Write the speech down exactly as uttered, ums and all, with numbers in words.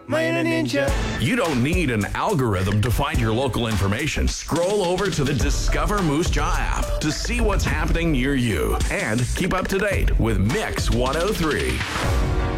Maya Ninja. You don't need an algorithm to find your local information. Scroll over to the Discover Moose Jaw app to see what's happening near you and keep up to date with Mix one oh three.